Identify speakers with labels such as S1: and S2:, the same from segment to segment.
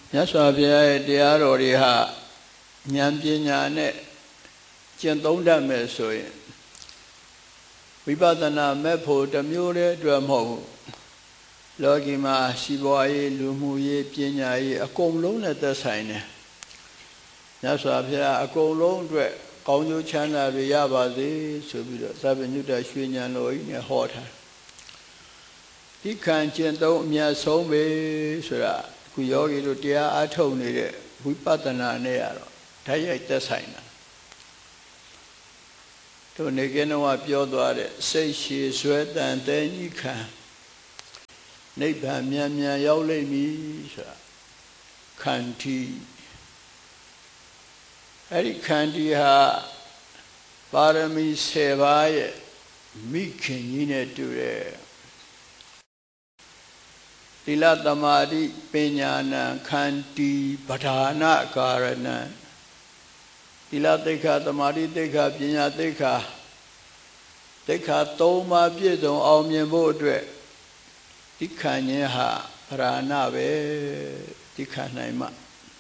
S1: မြတ်စွာဘုရားရဲ့တရားတော်တွေဟာဉာဏ်ပညာနဲ့ကျင့်သုံးတတ်မယ်ဆိုရင်ဝိပဿနာမဲ့ဖို့တစ်မျိုးတည်းအတွက်မဟုတ်ဘူးလောကီမှာစီးပွားရေးလူမှုရေးပညာရေးအကုန်လုံးနဲ့သက်ဆိုင်တယ်မြတ်စွာဘုရားအကုန်လုံးအတွက်ကောင်းကျိုးချမ်းသာတွေရပါစေဆိုပြီးတော့သဗ္ဗညုတရွှေဉာဏ်တော်ကြီးနဲ့ဟောထားဒီခံကျင့်သုံးအမြတ်ဆုံးပဲဆိုတာခုယောဂီတို့တရားအားထုတ်နေတဲ့ဝိပဿနာနဲ့ရတော့ဓာတ်ရိုက်သက်ဆိုင်တာတို့နေကင်းတော့ပြောသွားတဲ့စိတ်ရှည်ဆွဲတန်တဲ့ကြီးခံနိဗ္ဗာန်မြန်မြန်ရောက်လိမ့်မည်ဆိုတာခန္တီအဲ့ဒီခန္တီဟာပါရမီ10ပါးရဲ့မိခင်ကြီးနဲ့တူတယ်သီလသမာဓိပညာဏံခန္တီပဓာနကာရဏံသီလသိက္ခာသမာဓိသိက္ခာပညာသိက္ခာသိက္ခာ3ပါးပြည့်စုံအောင်မြင်ဖို့အတွက်ဒီခံခြင်းဟာပဓာနပဲဒီခံနိုင်မှ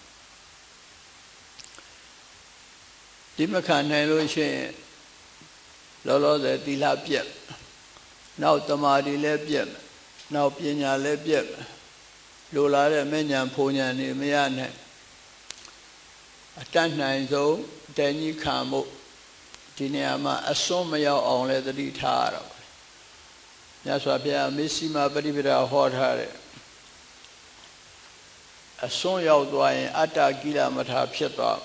S1: ဒီမခံနိုင်လို့ရှိရင်လောလောဆယ်သီလပြတ်နောက်သမာဓိလည်းပြတ်နောက်ပညာလည်းပြတ်လိုလားတဲ့မဲ့ညာဖုံညာနေမရနိုင်အတတ်နိုင်ဆုံးတန်ကြီးခံမှုဒီနေရာမှာအစွန်းမရောက်အောင်လည်းသတိထားရတော့မြတ်စွာဘုရားမေစီမာပရိပဒါဟောထားတဲ့အစွန်းရောက်သွားရင်အတ္တကိလမထာဖြစ်သွား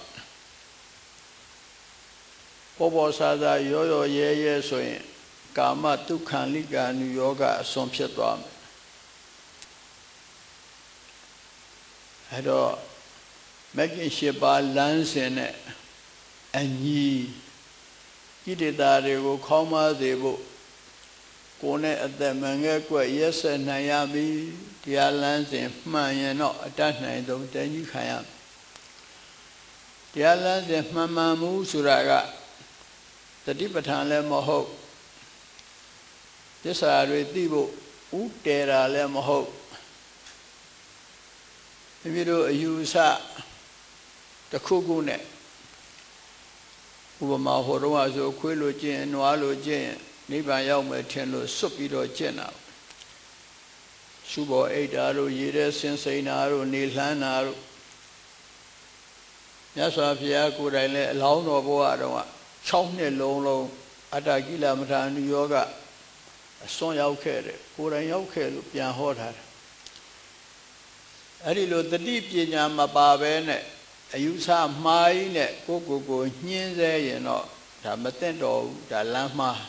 S1: ပေါ်ဆာဆာရောရောရဲရဲဆိုရင်ကာမဒုက္ခလိကာနုယောဂအစွန်းဖြစ်သွားမယ်အဲ့တော့မဂ္ဂင်၈ပါးလမ်းစဉ်နဲ့အညီကိလေသာတွေကိုခေါင်းမစေဖို့ကိုယ်နဲ့အသက်မငဲ့ကွက်ရက်ဆက်နိုင်ရပြီတရားလမ်းစဉ်မှန်ရင်တော့အတတ်နိုင်ဆုံးတန်ကြီးခံရတရားလမ်းစဉ်မှန်မှန်မှုဆိုတာကတတိပဋ္ဌာန်လည်းမဟုတ်သစ္စာတွေသိဖို့ဥတည်တာလည်းမဟုတ်မိမိတို့အယူဆတစ်ခုခုနဲ့ဥပမာဟိုတော့ဆိုခွေးလိုကျင့်နွားလိုကျင့်နိဗ္ဗာန်ရောက်မယ်ထင်လို့စွတ်ပြီးတော့ကျင့်တာရှုဘောအိတ်တာတို့ရေတဲ့စင်စိန်တာတို့နေလှမ်းတာတို့မြတ်စွာဘုရားကိုယ်တိုင်လည်းအလောင်းတော်ဘဝတော့6နှစ်လုံးအတ္တကိလမထာနုယောဂအစွန်းရောက်ခဲ့တယ်ကိုယ်တိုင်ရောက်ခဲ့လို့ပြန်ဟောထားတယ်အဲ့ဒီလိုတတိပညာမပါဘဲနဲ့အယူဆမှားကြီးနဲ့ကိုညှင်းဆဲရင်တော့ဒါမသိတော့ဘူးဒါလမ်းမှား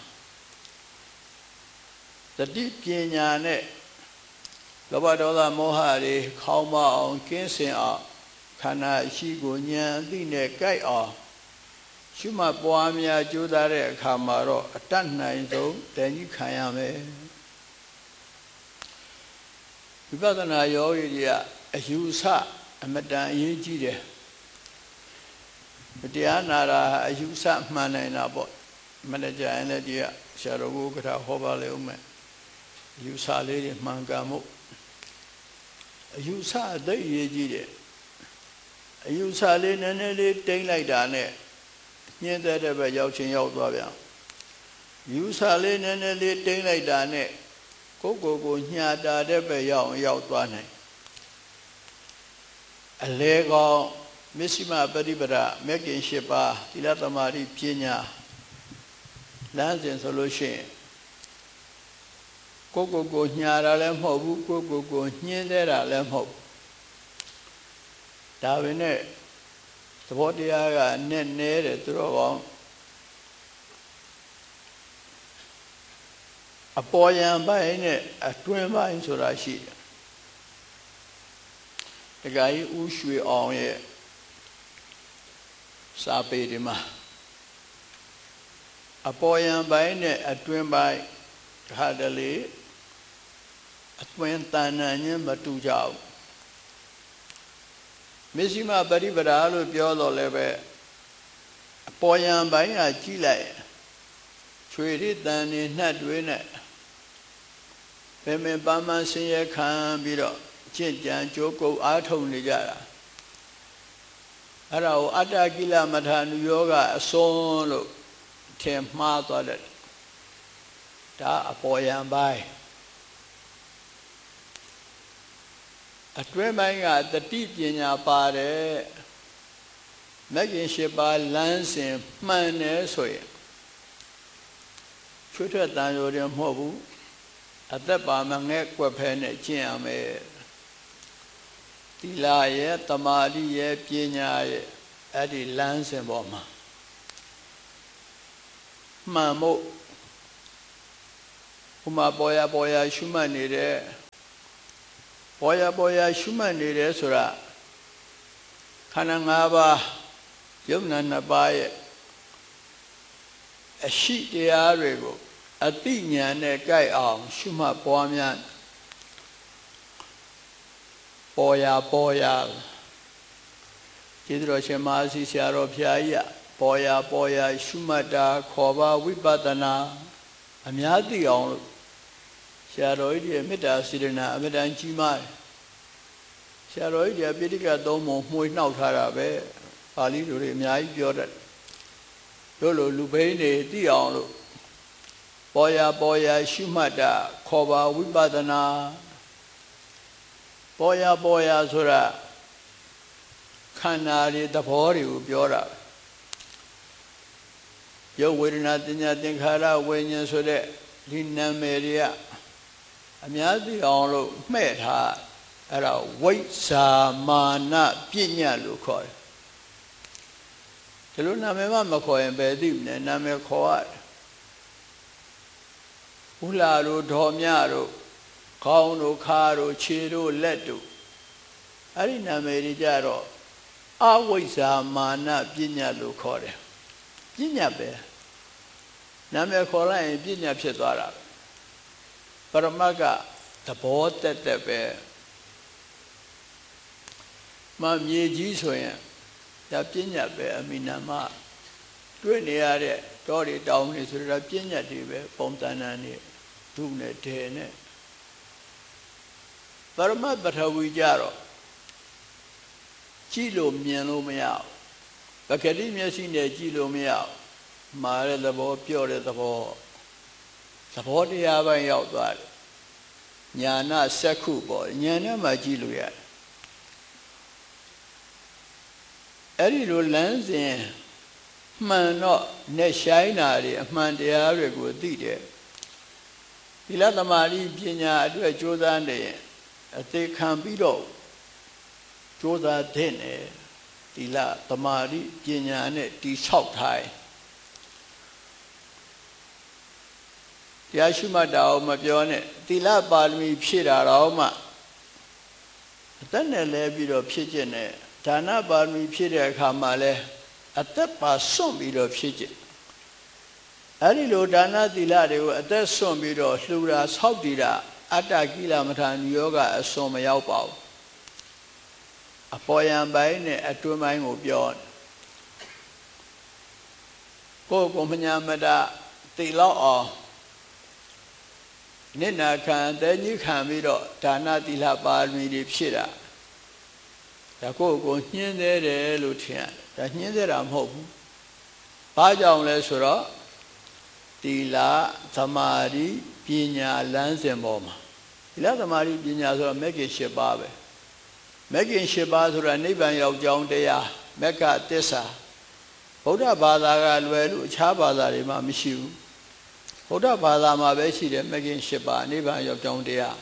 S1: တတိပညာနဲ့လောဘဒေါသမောဟတွေခေါင်းမအောင်ကင်းစင်အောင်ခန္ဓာရှိကိုဉာဏ်အသိနဲ့ကြိုက်အောင်ရှုမှတ်ပွားများကြိုးစားတဲ့အခါမှာတော့အတတ်နိုင်ဆုံးတန်ကြီးခံရမယ်ဝိပဿနာယောဂီတွေကအယူဆအမတန်အရေးကြီးတယ်တရားနာတာအယူဆမှန်နိုင်တာပေါ့မနေ့ကျရင်လည်းဒီကဆရာတော်ကိုကထာဟောပါလေဦးမယ်အယူဆလေးတွေမှန်ကန်မှုအယူဆအသိအရေးကြီးတယ်အယူဆလေးနည်းနည်းလေးတိမ့်လိုက်တာနဲ့ညှင်းတဲ့ဘက်ရောက်ချင်းရောက်သွားပြန်ယူဆလေးနည်းနည်းလေးတိမ့်လိုက်တာနဲ့ကိုညှာတာတဲ့ဘက်ရောက်သွားနိုင်အလေကောင်မစ္စည်းမပฏิပဒါမဂ္ဂင်၈ပါးသီလသမာဓိပညာလမ်းစဉ်ဆိုလို့ရှိရင်ကိုညှာတာလည်းမဟုတ်ဘူးကိုညှင်းတဲ့တာလည်းမဟုတ်ဒါပဲနဲ့သဘောတရားကနဲ့နဲတယ်သူတော်ကောင်းအပေါ်ယံပိုင်းနဲ့အတွင်းပိုင်းဆိုတာရှိတယ်တခါကြီးဦးရွှေအောင်ရဲ့စာပေဒီမှာအပေါ်ယံပိုင်းနဲ့အတွင်းပိုင်းဟာတလေအတွင်းတဏ္ဍာညမတူကြဘူးမစ္စည်းမပရိပဒါလို့ပြောတော့လည်းပဲအပေါ်ယံပိုင်းကကြည့်လိုက်ချွေရတန်နေနှက်တွေနဲ့ပင်ပန်းဆင်းရဲခံပြီးတော့ကျင့်ကြံကြိုးကုပ်အားထုတ်နေကြတာအဲ့ဒါကိုအတ္တကိလမထာနုယောဂအစွန်းလို့ထင်မှားသွားတယ်ဒါအပေါ်ယံပိုင်းအတွင်းပိုင်းကတတိပညာပါတယ်မဂ္ဂင်၈ပါးလမ်းစဉ်မှန်တယ်ဆိုရင်ချွတ်ထွက်တန်ရိုးတယ်မဟုတ်ဘူးအသက်ပါမငဲ့ကွက်ဖဲနဲ့ကျင့်ရမယ်သီလရဲ့တမာတိရဲ့ပညာရဲ့အဲ့ဒီလမ်းစဉ်ပေါ်မှာမှန်မို့ဥမာပေါ်ရရှုမှတ်နေတဲ့ပေါ်ရရှုမှတ်နေတယ်ဆိုတာခန္ဓာ၅ပါးယုံနာနှစ်ပါးရဲ့အရှိတရားတွေကိုအတိညာနဲ့ကြိုက်အောင်ရှုမှတ်ပွားများပေါ်ရကျေးဇူးတော်ရှင်မဟာစီဆရာတော်ဘုရားကြီးပေါ်ရရှုမှတ်တာခေါ်ပါဝိပဿနာအများသိအောင်လို့ဆရာတော်ကြီးရဲ့မေတ္တာစေတနာအမြဲတမ်းကြီးမားတယ်ဆရာတော်ကြီးကပိဋကတ်သုံးပုံမှွေနှောက်ထားတာပဲပါဠိလိုတွေအများကြီးပြောတတ်တို့လိုလူဘိန်းတွေသိအောင်လို့ပေါ်ရရှုမှတ်တာခေါ်ပါဝိပဿနာပေါ်ရဆိုတာခန္ဓာတွေသဘောတွေကိုပြောတာရုပ်ဝေဒနာသင်ညာသင်္ခါရဝိညာဉ်ဆိုတဲ့ဒီနာမည်တွေကအများသိအောင်လို့မှဲ့ထားအဲ့ဒါဝိဇ္ဇာမာနပညာလို့ခေါ်တယ်ဒီလိုနာမည်မခေါ်ရင်ဘယ်သိမလဲနာမည်ခေါ်ရတယ်ဥလာတို့ဒေါ်မြတို့ခေါင်းတို့ခါတို့ခြေတို့လက်တို့အဲ့ဒီနာမည်တွေကြတော့အဝိဇ္ဇာမာနပညာလို့ခေါ်တယ်ပညာပဲနာမည်ခေါ်လိုက်ရင်ပညာဖြစ်သွားတာပရမတ်ကသဘောတက်ပဲမမြေကြီးဆိုရင်ဒါပညာပဲအမိနာမတွေ့နေရတဲ့တောတွေတောင်တွေဆိုတော့ပညာတွေပဲပုံသဏ္ဍာန်တွေဒုနဲ့ဒေနဲ့ပရမတ်ပထဝီကြတော့ကြည့်လို့မြင်လို့မရဘူးပကတိမျက်စိနဲ့ကြည့်လို့မရဘူးမာတဲ့သဘောပြော့တဲ့သဘောတရားပိုင်းရောက်သွားတယ်ညာနာစက္ခုပေါ့ညာနဲ့မှကြည့်လို့ရတယ်အဲ့ဒီလိုလမ်းစဉ်မှန်တော့နဲ့ဆိုင်တာတွေအမှန်တရားတွေကိုသိတယ်သီလသမာဓိပညာအတွက်ကြိုးစားနေရင်အသေးခံပြီးတော့ကြိုးစားတဲ့နဲ့သီလသမာဓိပညာနဲ့တိဆောက်ထားတရားရှိမှတ်တာအောင်မပြောနဲ့သီလပါရမီဖြည့်တာတော့မှအသက်နဲ့လဲပြီးတော့ဖြည့်ကျင့်တယ်ဒါနပါရမီဖြည့်တဲ့အခါမှာလဲအသက်ပါစွန့်ပြီးတော့ဖြည့်ကျင့်အဲ့ဒီလိုဒါနသီလတွေကိုအသက်စွန့်ပြီးတော့လှူတာဆောက်တည်တာအတ္တကိလမထာနုယောဂအစွန်မရောက်ပါဘူးအပေါ်ယံပိုင်းနဲ့အတွင်းပိုင်းကိုပြောကိုမညာမတသိလောက်အောင်နိနာခံတဲကြီးခံပြီးတော့ဒါနသီလပါရမီတွေဖြည့်တာဒါကိုညှင်းသေးတယ်လို့ထင်ရတယ်ဒါညှင်းသေးတာမဟုတ်ဘူးဘာကြောင့်လဲဆိုတော့သီလသမာဓိပညာလမ်းစဉ်ပေါ်မှာသီလသမာဓိပညာဆိုတော့မဂ္ဂင်၈ပါးပဲမဂ္ဂင်၈ပါးဆိုတာနိဗ္ဗာန်ရောက်ကြောင်းတရားမဂ္ဂသစ္စာဗုဒ္ဓဘာသာကလွယ်လို့အခြားဘာသာတွေမှာမရှိဘူးဗုဒ္ဓဘာသာမှာပဲရှိတယ်မဂ္ဂင်၈ပါးနိဗ္ဗာန်ရောက်ကြောင်းတရား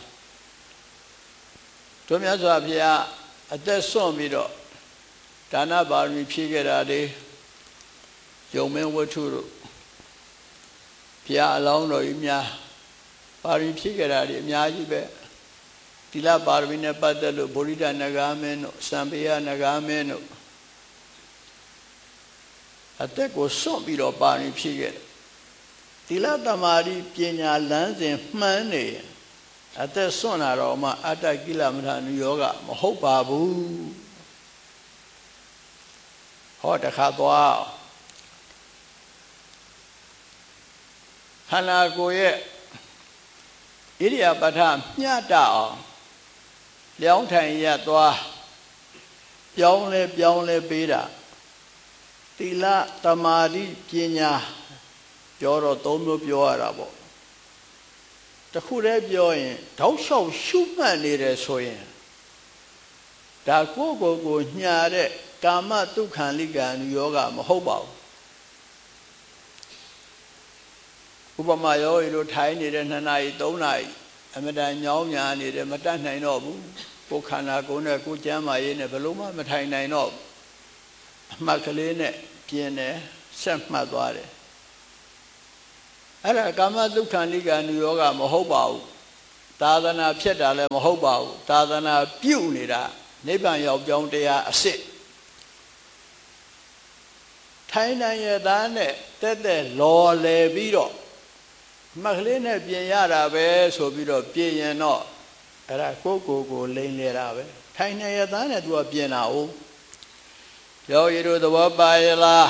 S1: တို့မြတ်စွာဘုရားအသက်စွန့်ပြီးတော့ဒါနပါရမီဖြည့်ခဲ့တာတွေယုံမင်းဝတ္ထုတို့ဘုရားအလောင်းတော်ကြီးများပါရမီဖြည့်ခဲ့တာတွေအများကြီးပဲသီလပါရမီနဲ့ပတ်သက်လို့ဗောဓိတနဂါမင်းတို့စံပေယနဂါမင်းတို့အသက်ကိုစွန့်ပြီးတော့ပါရမီဖြည့်ခဲ့တယ်သီလသမာဓိပညာလမ်းစဉ်မှန်နေအသက်စွန့်လာတော့မှအတ္တကိလမထာနုယောဂမဟုတ်ပါဘူးဟောတခါသွားခန္ဓာကိုယ်ရဲ့ဣရိယာပဋ္ဌမျှတအောင်လျောင်းထိုင်ရသွားပြောင်းလဲပေးတာသီလသမာဓိပညာပြောတော့သုံးမျိုးပြောရတာပေါ့တခုတည်းပြောရင်တောက်လျှောက်ရှုမှတ်နေတယ်ဆိုရင်ဒါကိုယ်ညာတဲ့ကာမဒုက္ခလိကံယောဂမဟုတ်ပါဘူးဥပမာယောဂီတို့ထိုင်နေတဲ့2နာရီ3နာရီအမတန်ညောင်းညာနေတယ်မတတ်နိုင်တော့ဘူးကိုယ်ခန္ဓာကိုယ်နဲ့ကိုယ်ကျမ်းမာရေးနဲ့ဘယ်လို့မှမထိုင်နိုင်တော့အမှတ်ကလေးနဲ့ပြင်းတယ်ဆက်မှတ်သွားတယ်အဲ့ဒါကာမဒုက္ခလိကံယောဂမဟုတ်ပါဘူးသာသနာဖြစ်တာလည်းမဟုတ်ပါဘူးသာသနာပြုနေတာနိဗ္ဗာန်ရောက်ကြောင်းတရားအစစ်ထိုင်နိုင်ရသားနဲ့တက်လော်လေပြီးတော့မှတ်ကလေးနဲ့ပြင်ရတာပဲဆိုပြီးတော့ပြင်ရင်တော့အဲ့ဒါကိုလိန်လေတာပဲထိုင်နိုင်ရသားနဲ့သူကပြင်တာ哦ယောဂီတို့သဘောပါရဲ့လား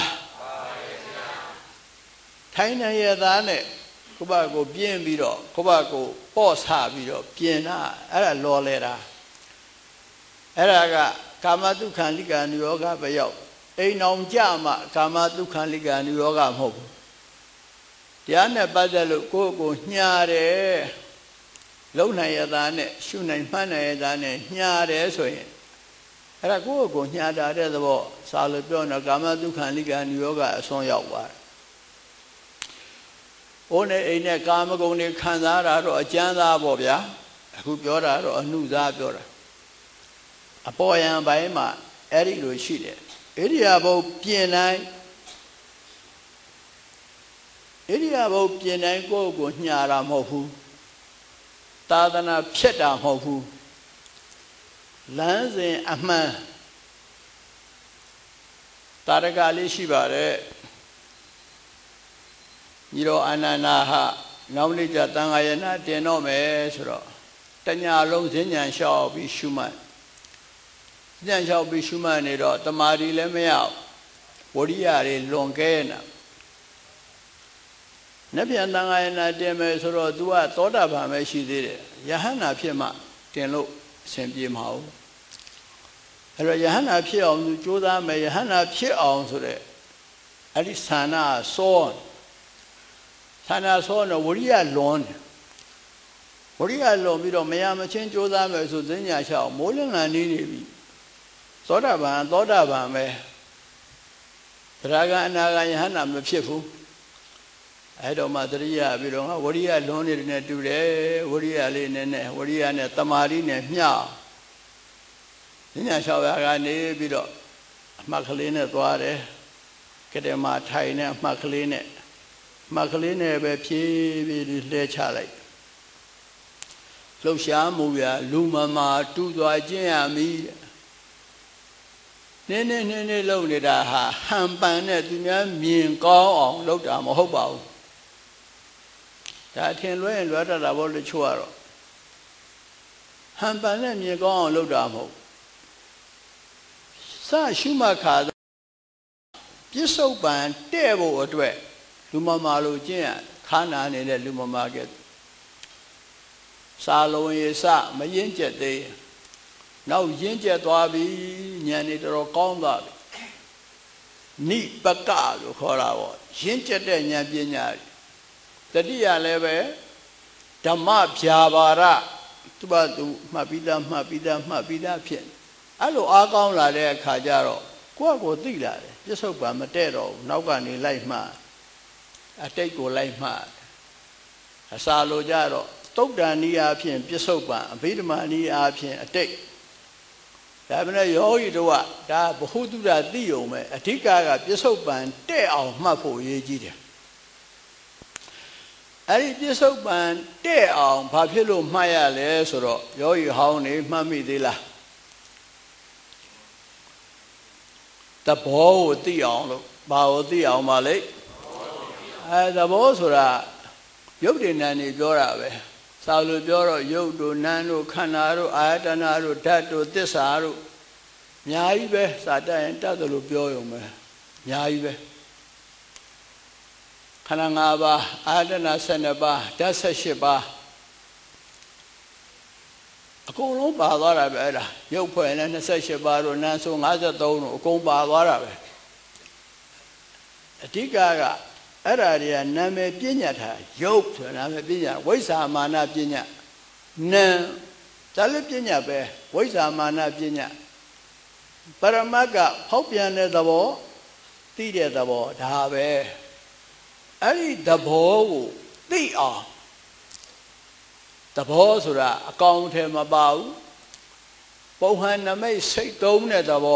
S1: ထိုင်နိုင်ရသားနဲ့ကိုယ့်ဘာကိုပြင်းပြီးတော့ကိုယ့်ဘာကိုပေါ့ဆပြီးတော့ပြင်တာအဲ့ဒါလော်လဲတာအဲ့ဒါကကာမတုခံလိကံယောဂပဲရောက်အိမ်အောင်ကြမှကာမတုခံလိကံယောဂမဟုတ်ဘူးတရားနဲ့ပတ်သက်လို့ကိုယ်ညှာတယ်လုံနိုင်ရသားနဲ့ရှုနိုင်မှန်းနိုင်ရသားနဲ့ညှာတယ်ဆိုရင်အဲ့ဒါကိုယ်ညှာတာတဲ့သဘောစာလို့ပြောတော့ကာမတုခံလိကံယောဂအစွန်းရောက်သွားတယ်အိုးနဲ့အိမ်နဲ့ကာမဂုဏ်တွေခံစားတာတော့အကျမ်းသားပေါ့ဗျာအခုပြောတာတော့အနုစားပြောတာအပေါ်ယံပိုင်းမှာအဲ့ဒီလိုရှိတယ်ဣရိယာပုပြင်တိုင်းဣရိယာပုပြင်တိုင်းကိုညှာတာမဟုတ်ဘူးသာသနာဖြစ်တာမဟုတ်ဘူးလမ်းစဉ်အမှန်တာရကလေးရှိပါတယ်ညီတော်အာနန္ဒာဟာနောက်နေ့ကျသံဃာယနာတင်တော့မယ်ဆိုတော့တညာလုံးဈဉ္ဉံလျှောက်ပြီးရှုမှတ်ဉာဏ်လျှောက်ပြီးရှုမှတ်နေတော့တမာရီလည်းမရဝရိယတွေလွန်ကဲနာနတ်ပြန်သံဃာယနာတင်မယ်ဆိုတော့ तू ကသောတာပန်ပဲရှိသေးတယ်ယဟန္တာဖြစ်မှတင်လို့အဆင်ပြေမှာဟုတ်အဲ့တော့ယဟန္တာဖြစ်အောင် तू ကြိုးစားမယ်ယဟန္တာဖြစ်အောင်ဆိုတဲ့အဲ့ဒီသာနာစောသာနာစောတော့ဝရိယလွန်တယ်ဝရိယလွန်ပြီးတော့မရမချင်းကြိုးစားမယ်ဆိုသိညာလျှောက်မိုးလင်းငံနေပြီသောတာပန်ပဲသရဂံအနာဂံယဟန္တာမဖြစ်ဘူးအဲ့တော့မှတရိယာပြီးတော့ဝရိယလွန်နေတဲ့တူတယ်ဝရိယလေးနဲ့ဝရိယနဲ့တမာရီနဲ့မျှဉာဏ်လျှောက်ရကနေပြီးတော့အမှတ်ကလေးနဲ့သွားတယ်ကတည်းကထိုင်နေအမှတ်ကလေးနဲ့ပဲဖြည်းဖြည်းလှဲချလိုက်လှုပ်ရှားမှုရလူမမာတူသွားခြင်းရမည်နင်းလုံနေတာဟာဟန်ပန်နဲ့သူများမြင်ကောင်းအောင်လုပ်တာမဟုတ်ပါဘူးဒါအထင်လွဲရင်လွဲတတ်တာပေါ့လို့ချို့ရတော့ဟန်ပန်နဲ့မြင်ကောင်းအောင်လုပ်တာမဟုတ်စရှုမှတ်ခါပြစ္ဆုတ်ပံတဲ့ဖို့အတွက်လူမမာလို့ကျင့်ရခါနာနေတဲ့လူမမာကဲစာလုံးရေစမရင်ကျက်သေးနောက်ရင်းကျက်သွားပြီဉာဏ်နေတော်ကောင်းသွားပြီနိပကလို့ခေါ်တာပေါ့ရင်းကျက်တဲ့ဉာဏ်ပညာတတိယလည်းပဲဓမ္မဗျာပါရသူ့ဘာသူမှတ်ပြီးသားဖြစ်အဲ့လိုအားကောင်းလာတဲ့အခါကျတော့ကိုယ့်ကိုသိလာတယ်ပြစ္ဆုတ်ပံမတဲ့တော့ဘူးနောက်ကနေလိုက်မှအတိတ်ကိုလိုက်မှအစာလိုကြတော့တုတ်တန်ဤအားဖြင့်ပြစ္ဆုတ်ပံအဘိဓမ္မာဤအားဖြင့်အတိတ်ဒါပေမဲ့ယောဂီတို့ကဒါဘ ഹു တုဒ္ဒသိုံပဲအဓိကကပြစ္ဆုတ်ပံတဲ့အောင်မှတ်ဖို့အရေးကြီးတယ်အဲ့ဒီပြစ္ဆုတ်ပံတဲ့အောင်ဘာဖြစ်လို့မှတ်ရလဲဆိုတော့ယောဂီဟောင်းနေမှတ်မိသေးလားသဘောကိုသိအောင်လို့ဘာကိုသိအောင်ပါလဲသဘောဆိုတာရုပ်တည်နာနေပြောတာပဲစာလို့ပြောတော့ရုပ်တို့နာမ်တို့ခန္ဓာတို့အာယတနာတို့ဓာတ်တို့သစ္စာတို့အများကြီးပဲစာတတ်ရင်တတ်တယ်လို့ပြောရုံပဲအများကြီးပဲခန္ဓာ၅ပါးအာယတနာ12ပါးဓာတ်18ပါးအကုန်လုံးပါသွားတာပဲအဲ့ဒါရုပ်ဖွဲ့နဲ့28ပါးတို့နာမ်ဆို53တို့အကုန်ပါသွားတာပဲအဓိကကအဲ့ဒါတွေကနာမည်ပညာထားရုပ်ဆိုနာမည်ပညာဝိဇ္ဇာမာနပညာနာမ်ဒါလည်းပညာပဲဝိဇ္ဇာမာနပညာပရမတ်ကဖောက်ပြန်တဲ့သဘောသိတဲ့သဘောဒါပဲအဲ့ဒီသဘောကိုသိအောင်သဘောဆိုတာအကောင်ထဲမပါဘူးပုံဟန်နမိတ်စိတ်သုံးတဲ့သဘော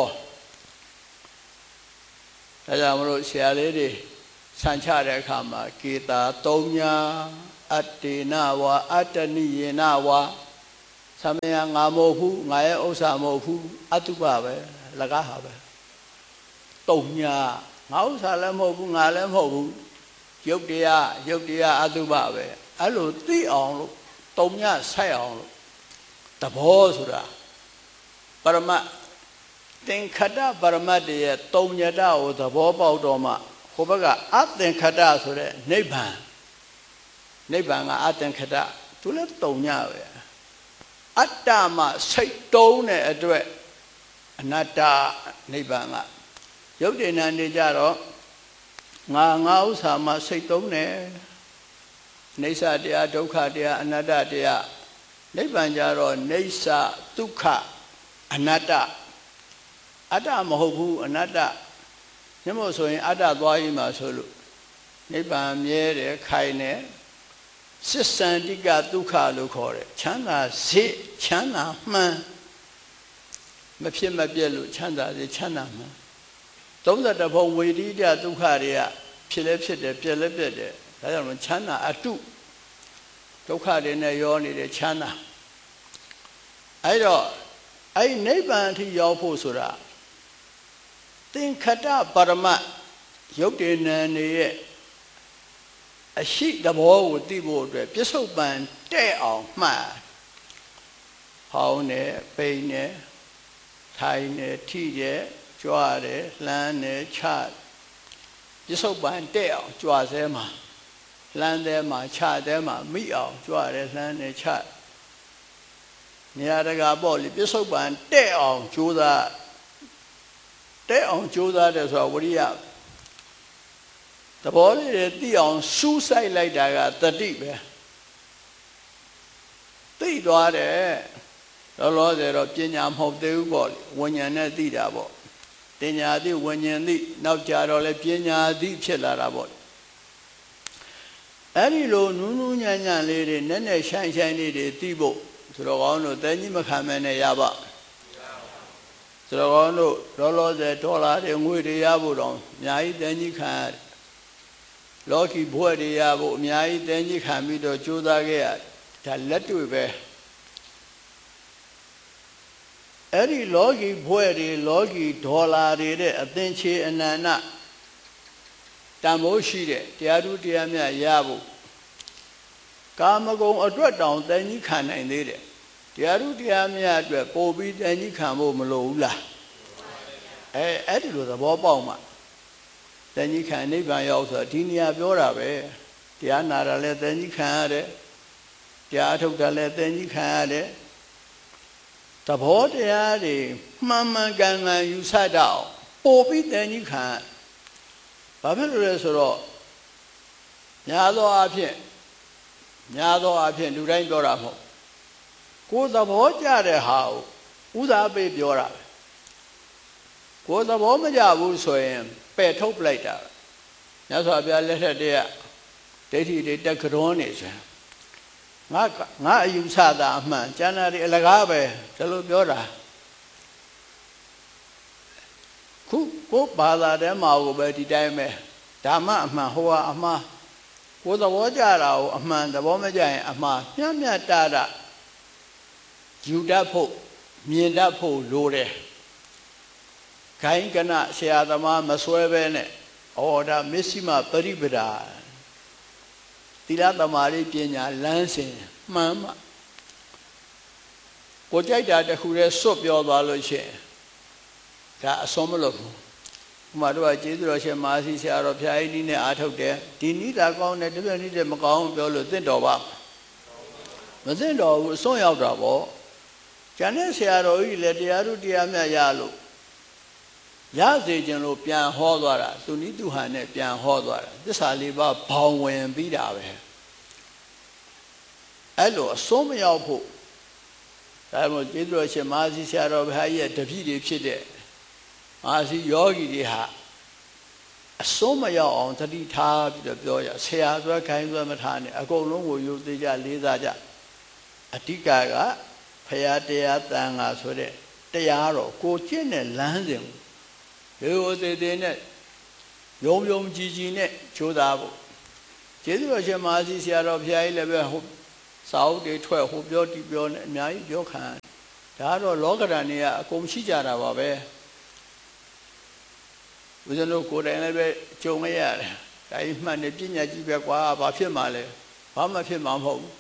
S1: ဒါကြောင့်မလို့ဆရာလေးတွေဆန်ချတဲ့အခါမှာကေတာသုံးညာအတ္တေနဝါအတ္တနိယေနဝါသမယငါမဟုတ်ဘူးငါရဲ့ဥစ္စာမဟုတ်ဘူးအတုပပဲလကားဟာပဲသုံးညာငါဥစ္စာလည်းမဟုတ်ဘူးငါလည်းမဟုတ်ဘူးယုတ်တရားအတုပပဲအဲ့လိုသိအောင်လို့သုံးညာဆိုင်အောင်လို့သဘောဆိုတာပရမတ်သင်္ခတပရမတ်ရဲ့သုံးညတကိုသဘောပေါက်တော့မှဟိုဘက်ကအသင်္ခတဆိုတဲ့နိဗ္ဗာန်ကအသင်္ခတသူလည်းသုံးညပဲအတ္တမှစိတ်တုံးတဲ့အတွက်အနတ္တနိဗ္ဗာန်ကရုပ်တည်နာနေကြတော့ငါဥစ္စာမှစိတ်တုံးတယ်နေဆတရားဒုက္ခတရားအနတ္တတရားနိဗ္ဗာန်ကြတော့နေဆဒုက္ခအနတ္တအတ္တမဟုတ်ဘူးအနတ္တညမို့ဆိုရင်အတ္တသွားရင်မှာဆိုလို့နိဗ္ဗာန်မြဲတယ်ခိုင်တယ်စစ္ဆန္တိကဒုက္ခလို့ခေါ်တယ်ချမ်းသာစေချမ်းသာမှန်မဖြစ်မပြည့်လို့ချမ်းသာစေချမ်းသာမှန်32ဘုံဝေဒိတဒုက္ခတွေကဖြစ်လဲဖြစ်တယ်ပြည့်လဲပြည့်တယ်ဒါကြောင့်ချမ်းသာအတုဒုက္ခတွေနဲ့ရောနေတဲ့ချမ်းသာအဲ့တော့အဲ့နိဗ္ဗာန်အထိရောက်ဖို့ဆိုတာသင်္ခတပရမတ်ရုပ်တည်နာနေရဲ့အရှိတဘောကိုသိဖို့အတွက်ပြစ္ဆုတ်ပံတဲ့အောင်မှတ်ဟောင်းနေပိန်နေထိုင်နေထိတယ်ကြွားတယ်လှမ်းနေချပြစ္ဆုတ်ပံတဲ့အောင်ကြွားစဲမှာလှမ်းတဲ့မှာချတဲ့မှာမိအောင်ကြွားတယ်လှမ်းနေချနေရာတကာပေါ့လေပြစ္ဆုတ်ပံတဲ့အောင်ကြိုးစားတဲ့အောင်ကြိုးစားတယ်ဆိုတာဝိရိယသဘောလေးတွေသိအောင်စူးစိုက်လိုက်တာကတတိပဲသိသွားတယ်လောလောဆယ်တော့ပညာမဟုတ်သေးဘူးပေါ့လေဝိညာဉ်နဲ့သိတာပေါ့ပညာသိဝိညာဉ်သိနောက်ကြတော့လေပညာသိဖြစ်လာတာပေါ့အဲ့ဒီလိုနူးနူးညံ့ညံ့လေးတွေနဲ့နဲ့ရှိုင်းရှိုင်းလေးတွေသိဖို့ဆိုတော့ကောင်းတို့တဲကြီးမခံမဲနဲ့ရပါဆိုတော့ကောင်းတို့လောလောဆယ်ဒေါ်လာတွေငွေတွေရဖို့တော့အများကြီးတဲကြီးခံရတယ်လောကီဘွဲ့တွေရဖို့အများကြီးတဲကြီးခံပြီးတော့ကြိုးစားခဲ့ရဒါလက်တွေ့ပဲအဲ့ဒီလောကီဘွဲ့တွေလောကီဒေါ်လာတွေတဲ့အသင်္ချေအနန္တတန်ဖိုးရှိတဲ့တရားသူတရားမြတ်ရဖို့ကာမဂုဏ်အတွက်တောင်တဲကြီးခံနိုင်သေးတယ်တရားသူတရားမြတ်အတွက်ပို့ပြီးတဲကြီးခံဖို့မလိုဘူးလားအဲ့ဒီလိုသဘောပေါက်မှတဲကြီးခံနိဗ္ဗာန်ရောက်ဆိုဒီနေရာပြောတာပဲတရားနာတာလည်းတဲကြီးခံရတယ်တရားအထုတ်တာလည်းတဲကြီးခံရတယ်သဘောတရားတွေမှန်မှန်ကန်ကန်ယူဆတတ်အောင်ပို့ပြီးတဲကြီးခံဘာဖြစ်လို့လဲဆိုတော့များသောအားဖြင့်လူတိုင်းပြောတာမဟုတ်ကိုယ်သဘောကျတဲ့ဟာကိုဥစားပေးပြောတာကိုယ်သဘောမကျဘူးဆိုရင်ပယ်ထုတ်ပလိုက်တာမြတ်စွာဘုရားလက်ထက်တည်းကဒိဋ္ဌိတွေတက်ကရွန်းနေဆိုငါအယူဆတာအမှန်ကျန်တာတွေအလကားပဲဒါလိုပြောတာခုကိုဘာသာထဲမှာကိုပဲဒီတိုင်းပဲဓမ္မအမှန်ဟိုဟာအမှားကိုယ်သဘောကျတာကိုအမှန်သဘောမကျရင်အမှားမျှမျှတတာယူတတ်ဖို့မြင်တတ်ဖို့လိုတယ်ခိုင်းကနဆရာသမားမစွဲပဲနဲ့ဒါမစ္စည်းမပရိပဒါသီလသမာဓိပညာလမ်းစဉ်မှန်မှကိုကြိုက်တာတခုတည်းစွတ်ပြောသွားလို့ရှိရင်ဒါအစွန်းမလို့ဘူးဥမာတို့ကကျေးဇူးတော်ရှင်မဟာစီဆရာတော်ဖျားကြီးနဲ့အားထုတ်တယ်ဒီနိဒာကောင်းတယ်တပြည့်နည်းတည်းမကောင်းပြောလို့သင့်တော်ပါမသင့်တော်ဘူးအစွန်းရောက်တာပေါ့ကျန်တဲ့ဆရာတော်ကြီးလည်းတရားသူတရားမြတ်ရလို့ရစေခြင်းလို့ပြန်ဟောသွားတာသူနိသူဟန်နဲ့ပြန်ဟောသွားတာသစ္စာလေးပါးဘောင်ဝင်ပြီးတာပဲအဲ့လိုအစိုးမရောက်ဖို့ဒါမှမဟုတ်ကျေးဇူးတော်ရှင်မဟာစီဆရာတော်ဘုရားရဲ့တပည့်တွေဖြစ်တဲ့မဟာစီယောဂီတွေဟာအစိုးမရောက်အောင်တတိထားပြီးတော့ပြောရဆရာဆွဲခိုင်းဆွဲမထားနဲ့အကုန်လုံးကိုယူသေးကြလေးစားကြအဓိကကဖရာတရားတန်ခါဆိုတဲ့တရားတော်ကိုကျင့်တဲ့လမ်းစဉ်ရိုးသေးသေးနဲ့ယုံယုံကြည်ကြည်နဲ့ကြိုးစားဖို့ကျေးဇူးတော်ရှင်မဟာစီဆရာတော်ဘုရားကြီးလည်းပဲစာအုပ်တွေထွက်ဟိုပြောဒီပြောနဲ့အများကြီးပြောခံဒါတော့လောကဓာတ်တွေကအကုန်ရှိကြတာပါပဲဦးဇင်းတို့ကိုယ်တိုင်လည်းပဲကြုံရရတယ်ဒါကြီးမှန်တယ်ပညာကြီးပဲကွာဘာဖြစ်မှလဲဘာမှဖြစ်မှာမဟုတ်ဘူး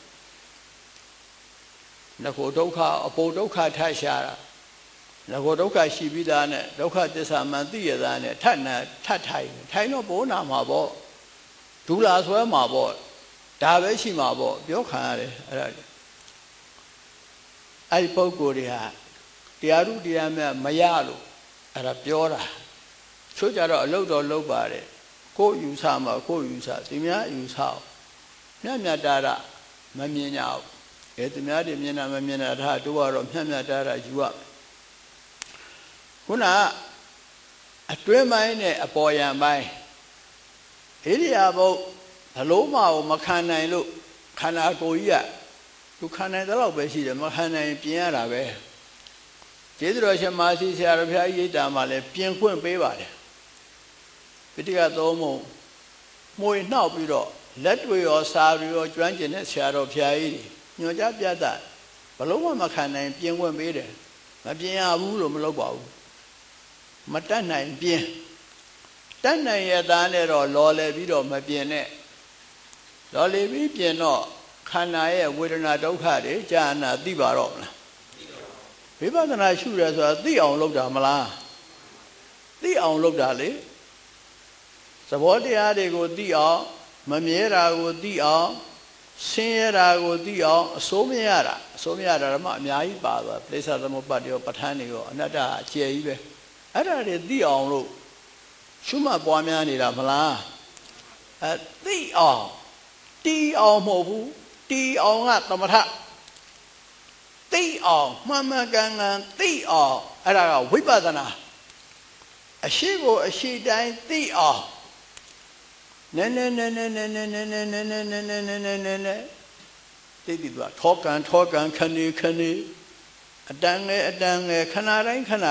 S1: ငကိုဒုက္ခအပေါ်ဒုက္ခထရှာတာငကိုဒုက္ခရှိပြီးသားနဲ့ဒုက္ခသစ္စာမှန်သိရသားနဲ့ထပ်ထိုင်တော့ပိုးနာမှာပေါ့ဒူလာဆွဲမှာပေါ့ဒါပဲရှိမှာပေါ့ပြောခံရတယ်အဲ့ဒီပုဂ္ဂိုလ်တွေဟာတရားဓုတရားမြတ်မရလို့အဲ့ဒါပြောတာချို့ကြတော့အလုတ်တော်လုတ်ပါတယ်ကိုယ်ယူဆမှာကိုယ်ယူဆသူများယူဆအောင်မြတ်မြတ်တာမမြင်ကြဘူးသူများတွေမြင်တာမမြင်တာဒါတို့ကတော့မြတ်မြတ်တာယူရခုနအတွင်းပိုင်းနဲ့အပေါ်ယံပိုင်းဣရိယာပုတ်ဘလို့မှမခံနိုင်လို့ခန္ဓာကိုယ်ကြီးကသူခံနိုင်တဲ့လောက်ပဲရှိတယ်မခံနိုင်ပြင်ရတာပဲကျေးဇူးတော်ရှင်မဟာစီဆရာတော်ဘုရားရိပ်တာမှာလည်းပြင်ခွင့်ပေးပါတယ်ပိဋကသုံးပုံမှွေနှောက်ပြီးတော့လက်တွေရောစာတွေရောကျွမ်းကျင်တဲ့ဆရာတော်ဘုရားကြီးညွှန်ကြားပြသဘလို့မှမခံနိုင်ပြင်ခွင့်ပေးတယ်မပြင်ရဘူးလို့မလုပ်ပါဘူးမတတ်နိုင်ပြင်တတ်နိုင်ရသားနဲ့တော့လော်လဲပြီးတော့မပြင်နဲ့လော်လေပြီးပြင်တော့ခန္ဓာရဲ့ဝေဒနာဒုက္ခတွေကြာနာသိပါတော့မလားဝိပဿနာရှုရဲဆိုတာသိအောင်လုပ်တာမလားသိအောင်လုပ်တာလေသဘောတရားတွေကိုသိအောင်မမြဲတာကိုသိအောင်ဆင်းရဲတာကိုသိအောင်အစိုးမရတာဓမ္မအများကြီးပါသွားပဋိစ္စသမုပ္ပါဒ်ရောပဋ္ဌာန်းတွေရောအနတ္တအကျယ်ကြီးပဲအဲ့ဒါတွေသိအောင်လို့ရှုမှတ်ပွားများနေတာမလားသိအောင်တီးအောင်မဟုတ်ဘူးတီးအောင်ကသမထသိအောင်မှန်မှန်ကန်ကန်သိအောင်အဲ့ဒါကဝိပဿနာအရှိကိုအရှိတိုင်းသိအောင်နည်းသိပြီသူကထောကန်ခဏအတန်ငယ်ခဏတိုင်းခန္ဓာ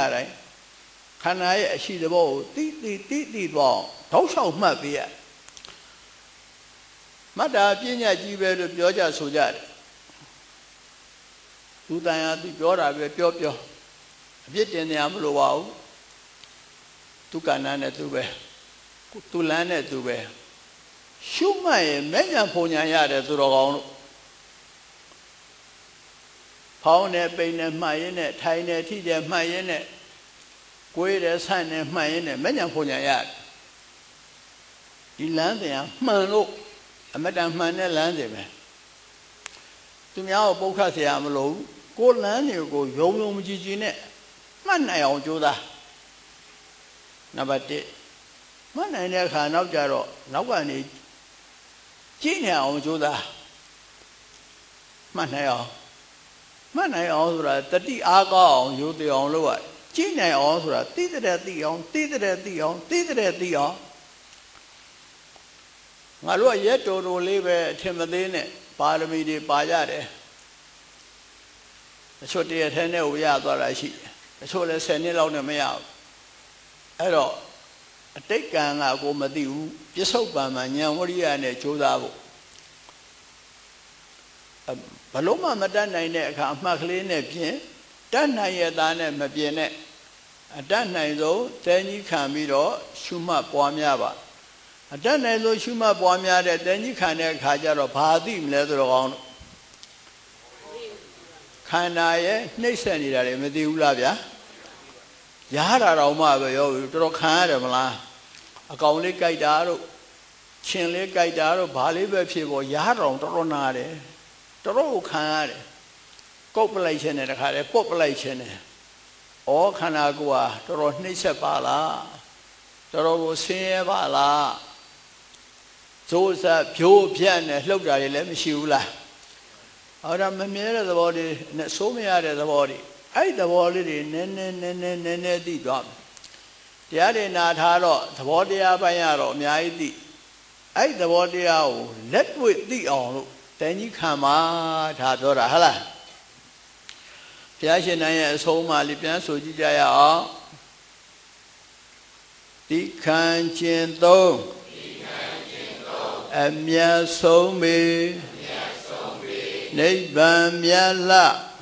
S1: ရဲ့အရှိသဘောကိုသိတော့ထောက်လျှောက်မှတ်ပေးရမတ္တာပညာကြီးပဲလို့ပြောကြဆိုကြတယ်သူတန်ရာသူပြောတာပဲပြောအပြစ်တင်နေရမလို့ပါဘူးသူကဏ္ဍနဲ့သူပဲသူလန်းနဲ့သူပဲရှုမှတ်ရင်မဲ့ညာဖုန်ညာရတယ်သူတော်ကောင်းလို့ဖောင်းနဲ့ပိန်နဲ့မှတ်ရင်းနဲ့ထိုင်နဲ့ထိတယ်မှတ်ရင်းနဲ့ကိုယ်ရဆန့်နဲ့မှတ်ရင်းနဲ့မဲ့ညာဖုန်ညာရတယ်ဒီလမ်းတရားမှန်လို့အမတန်မှန်တဲ့လမ်းစဉ်ပဲသူများကိုပုတ်ခတ်เสียမလို့ကိုလမ်းတွေကိုယုံကြည်နဲ့မှတ်နိုင်အောင်ကြိုးစားနံပါတ်1မှတ်နိုင်တဲ့အခါနောက်ကြတော့နောက်ကနေကြည့်နေအောင်ကြိုးစားမှတ်နိုင်အောင်ဆိုတာတတိအားကောင်းအောင်ယူသိအောင်လုပ်ရကြည့်နိုင်အောင်ဆိုတာသိတဲ့သိအောင်ငါတို့ကရက်တော်တော်လေးပဲအထင်မသေးနဲ့ပါရမီတွေပါရတယ်အချို့တရထဲနဲ့ဝရသွားတာရှိတယ်အချို့လည်း10နှစ်လောက်နဲ့မရဘူးအဲ့တော့အတိတ်ကံကကိုမသိဘူးပြစ္ဆုတ်ပံမှာဉာဏ်ဝရိယနဲ့ကြိုးစားဖို့ဘလို့မှမတတ်နိုင်တဲ့အခါအမှတ်ကလေးနဲ့ပြင်တတ်နိုင်ရသားနဲ့မပြင်နဲ့အတတ်နိုင်ဆုံးတဲကြီးခံပြီးတော့ရှုမှတ်ပွားများပါအတတ်နိုင်ဆုံးရှုမှတ်ပွားများတဲ့တဲကြီးခံတဲ့အခါကျတော့ဘာသိမလဲဆိုတော့ကောင်းခန္ဓာရဲ့နှိမ့်ဆက်နေတာတွေမသိဘူးလားဗျာရတာတော့မှပဲရောတော်တော်ခံရတယ်မလားအကောင်လေးကြိုက်တာတို့ရှင်လေးကြိုက်တာတို့ဘာလေးပဲဖြစ်ပေါ်ရတော့တော်တော်နာတယ်တော်တော်ခံရတယ်ကုတ်ပလိုက်ခြင်းနဲ့တခါတည်းပုတ်ပလိုက်ခြင်းနဲ့ဩခန္ဓာကိုယ်ဟာတော်တော်နှိမ့်ဆက်ပါလားတော်တော်ကိုဆင်းရဲပါလားဇိုးစားဖြိုးဖြတ်နဲ့လှုပ်တာတွေလည်းမရှိဘူးလားအဲ့ဒါမမြဲတဲ့သဘောတွေနဲ့စိုးမရတဲ့သဘောတွေအဲ့သဘောလေးတွေနည်းနည်းသိသွားတရားတွေနာထားတော့သဘောတရားပိုင်းရတော့အများကြီးသိအဲ့သဘောတရားကိုလက်တွေ့သိအောင်လို့တန်ကြီးခံပါဒါပြောတာဟုတ်လားဘုရားရှင်နိုင်ရဲ့အဆုံးအမလေးပြန်ဆိုကြည့်ကြရအောင်တိခံခြင်းသုံးအမြတ်ဆုံးပေနိဗ္ဗာန်မြတ်လ